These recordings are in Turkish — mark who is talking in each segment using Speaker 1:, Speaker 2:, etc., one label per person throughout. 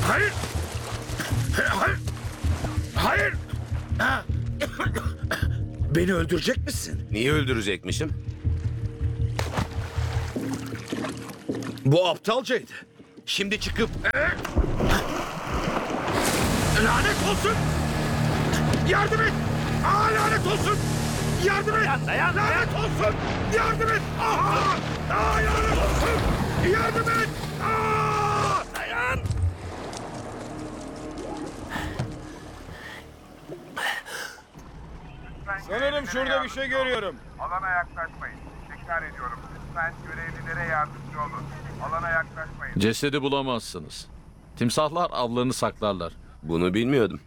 Speaker 1: Hayır! Hayır! Hayır! Beni öldürecek misin?
Speaker 2: Niye öldürecekmişim?
Speaker 1: Bu aptalcaydı. Şimdi çıkıp... Lanet olsun! Yardım et! Lanet olsun! Yardım et! Lanet olsun! Yardım et! Lanet olsun! Yardım et! Dayan!
Speaker 3: Sanırım şurada bir şey görüyorum.
Speaker 4: Alana yaklaşmayın. Tekrar ediyorum. Lütfen görevlilere yardımcı olun. Alana yaklaşmayın.
Speaker 5: Cesedi bulamazsınız. Timsahlar avlarını saklarlar.
Speaker 2: Bunu bilmiyordum.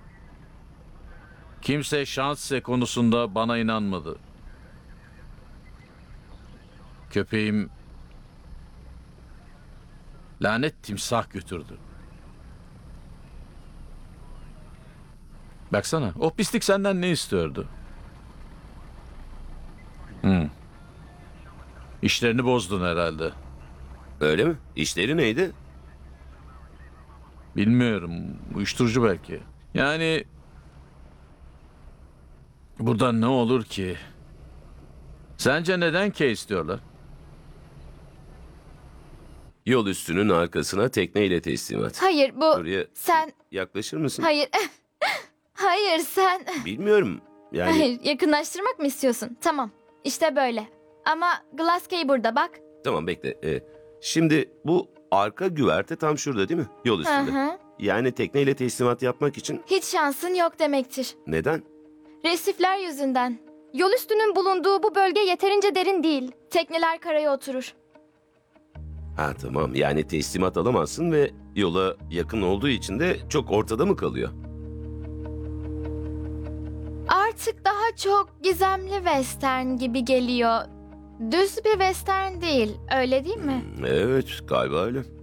Speaker 5: Kimse şanse konusunda bana inanmadı. Köpeğim lanet timsah götürdü. Baksana, o pislik senden ne istiyordu? İşlerini bozdun herhalde.
Speaker 2: Öyle mi? İşleri neydi?
Speaker 5: Bilmiyorum, uyuşturucu belki. Yani burada ne olur ki? Sence neden Kay istiyorlar?
Speaker 2: Yol üstünün arkasına tekneyle teslimat.
Speaker 6: Hayır bu
Speaker 2: Oraya
Speaker 6: sen
Speaker 2: yaklaşır mısın?
Speaker 6: hayır. Hayır sen.
Speaker 2: Bilmiyorum. Yani
Speaker 6: Hayır yakınlaştırmak mı istiyorsun? Tamam işte böyle. Ama Glaskey burada bak.
Speaker 2: tamam bekle. Şimdi bu arka güverte tam şurada değil mi? Yol
Speaker 6: Hı
Speaker 2: üstünde.
Speaker 6: hı.
Speaker 2: Yani tekneyle teslimat yapmak için
Speaker 6: Hiç şansın yok demektir.
Speaker 2: neden?
Speaker 6: Resifler yüzünden. Yol üstünün bulunduğu bu bölge yeterince derin değil. Tekneler karaya oturur.
Speaker 2: Ha tamam, yani teslimat alamazsın ve yola yakın olduğu için de çok ortada mı kalıyor?
Speaker 6: Artık daha çok gizemli western gibi geliyor. Düz bir western değil, öyle değil mi?
Speaker 2: Evet, galiba öyle.